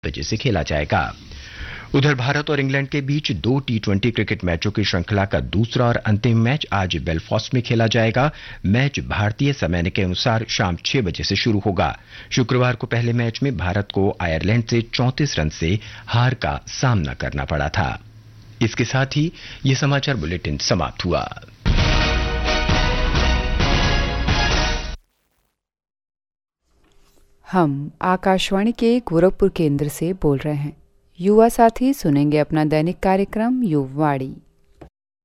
बजे से खेला जाएगा। उधर भारत और इंग्लैंड के बीच 2 टी20 क्रिकेट मैचों की श्रृंखला का दूसरा और अंतिम मैच आज बेलफास्ट में खेला जाएगा। मैच भारतीय समय के अनुसार शाम 6 बजे से शुरू होगा। शुक्रवार को पहले मैच में भारत को आयरलैंड से 34 रन से हार का सामना करना पड़ा था। इसके साथ ही ये समाचार बुलेटिन समाप्त हुआ। हम आकाशवाणी के गोरखपुर केंद्र से बोल रहे हैं। युवा साथी सुनेंगे अपना दैनिक कार्यक्रम युववाणी।